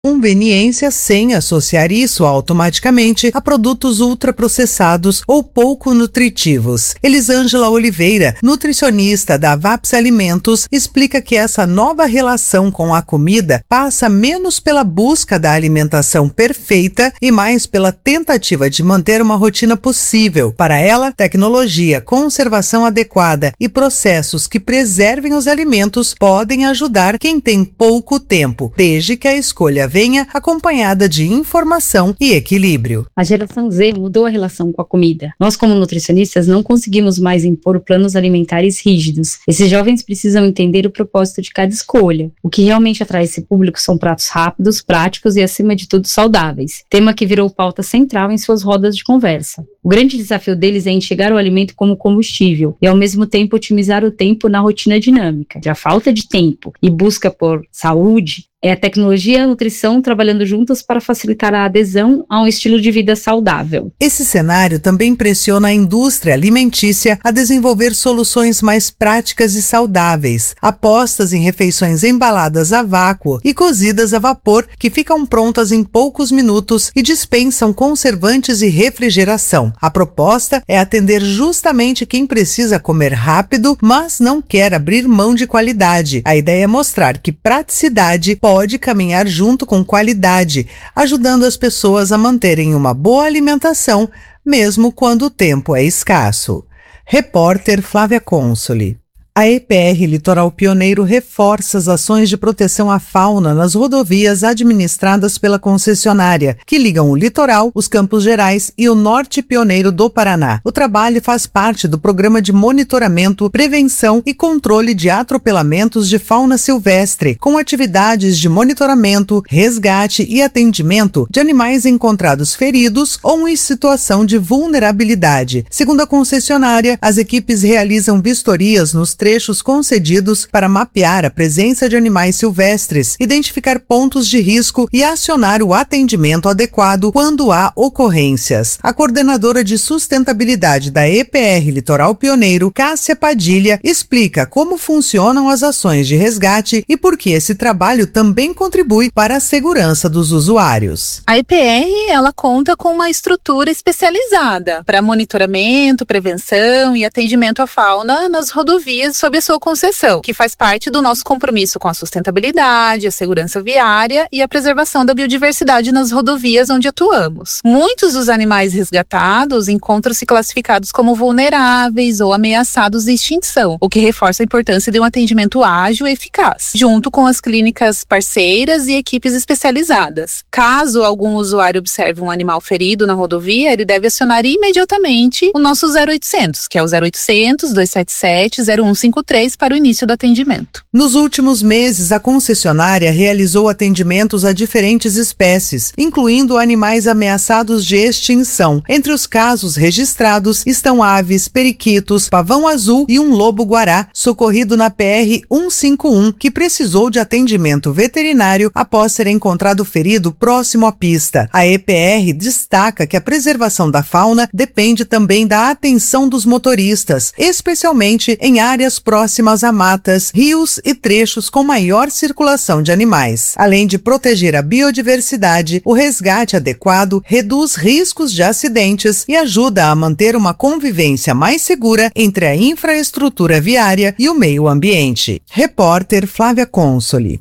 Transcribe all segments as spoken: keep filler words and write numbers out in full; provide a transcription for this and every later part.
conveniência sem associar isso automaticamente a produtos ultraprocessados ou pouco nutritivos. Elisângela Oliveira, nutricionista da Vaps Alimentos, explica que essa nova relação com a comida passa menos pela busca da alimentação perfeita e mais pela tentativa de manter uma rotina possível. Para ela, tecnologia, conservação adequada e processos que preservem os alimentos podem ajudar quem tem pouco tempo, desde que a escolha venha acompanhada de informação e equilíbrio. A geração Z mudou a relação com a comida. Nós, como nutricionistas, não conseguimos mais impor planos alimentares rígidos. Esses jovens precisam entender o propósito de cada escolha. O que realmente atrai esse público são pratos rápidos, práticos e, acima de tudo, saudáveis. Tema que virou pauta central em suas rodas de conversa. O grande desafio deles é enxergar o alimento como combustível e, ao mesmo tempo, otimizar o tempo na rotina dinâmica. A falta de tempo e busca por saúde é a tecnologia e a nutrição trabalhando juntas para facilitar a adesão a um estilo de vida saudável. Esse cenário também pressiona a indústria alimentícia a desenvolver soluções mais práticas e saudáveis, apostas em refeições embaladas a vácuo e cozidas a vapor que ficam prontas em poucos minutos e dispensam conservantes e refrigeração. A proposta é atender justamente quem precisa comer rápido, mas não quer abrir mão de qualidade. A ideia é mostrar que praticidade pode pode caminhar junto com qualidade, ajudando as pessoas a manterem uma boa alimentação, mesmo quando o tempo é escasso. Repórter Flávia Consoli. A E P R Litoral Pioneiro reforça as ações de proteção à fauna nas rodovias administradas pela concessionária, que ligam o litoral, os Campos Gerais e o Norte Pioneiro do Paraná. O trabalho faz parte do programa de monitoramento, prevenção e controle de atropelamentos de fauna silvestre, com atividades de monitoramento, resgate e atendimento de animais encontrados feridos ou em situação de vulnerabilidade. Segundo a concessionária, as equipes realizam vistorias nos trechos concedidos para mapear a presença de animais silvestres, identificar pontos de risco e acionar o atendimento adequado quando há ocorrências. A coordenadora de sustentabilidade da E P R Litoral Pioneiro, Cássia Padilha, explica como funcionam as ações de resgate e por que esse trabalho também contribui para a segurança dos usuários. A E P R, ela conta com uma estrutura especializada para monitoramento, prevenção e atendimento à fauna nas rodovias sob a sua concessão, que faz parte do nosso compromisso com a sustentabilidade, a segurança viária e a preservação da biodiversidade nas rodovias onde atuamos. Muitos dos animais resgatados encontram-se classificados como vulneráveis ou ameaçados de extinção, o que reforça a importância de um atendimento ágil e eficaz, junto com as clínicas parceiras e equipes especializadas. Caso algum usuário observe um animal ferido na rodovia, ele deve acionar imediatamente o nosso zero oitocentos, que é o zero oitocentos, dois sete sete, zero um cinco três para o início do atendimento. Nos últimos meses, a concessionária realizou atendimentos a diferentes espécies, incluindo animais ameaçados de extinção. Entre os casos registrados estão aves, periquitos, pavão azul e um lobo-guará, socorrido na P R cento e cinquenta e um, que precisou de atendimento veterinário após ser encontrado ferido próximo à pista. A E P R destaca que a preservação da fauna depende também da atenção dos motoristas, especialmente em áreas próximas a matas, rios e trechos com maior circulação de animais. Além de proteger a biodiversidade, o resgate adequado reduz riscos de acidentes e ajuda a manter uma convivência mais segura entre a infraestrutura viária e o meio ambiente. Repórter Flávia Consoli.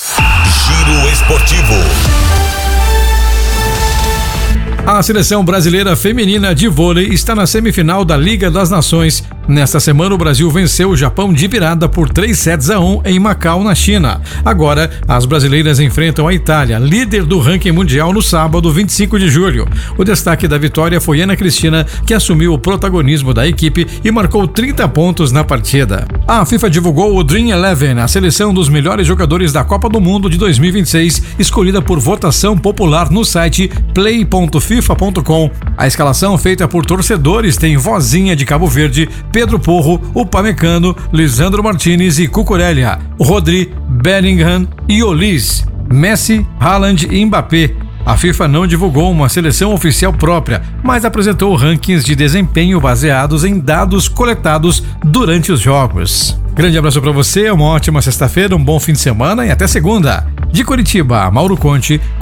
Giro Esportivo. A seleção brasileira feminina de vôlei está na semifinal da Liga das Nações. Nesta semana, o Brasil venceu o Japão de virada por três sets a um em Macau, na China. Agora, as brasileiras enfrentam a Itália, líder do ranking mundial, no sábado, vinte e cinco de julho. O destaque da vitória foi Ana Cristina, que assumiu o protagonismo da equipe e marcou trinta pontos na partida. A FIFA divulgou o Dream Eleven, a seleção dos melhores jogadores da Copa do Mundo de dois mil e vinte e seis, escolhida por votação popular no site play ponto fifa ponto com. A escalação, feita por torcedores, tem Vozinha de Cabo Verde, Pedro Porro, Upamecano, Lisandro Martinez e Cucurella, Rodri, Bellingham e Olise, Messi, Haaland e Mbappé. A FIFA não divulgou uma seleção oficial própria, mas apresentou rankings de desempenho baseados em dados coletados durante os jogos. Grande abraço para você, uma ótima sexta-feira, um bom fim de semana e até segunda. De Curitiba, Mauro Conte.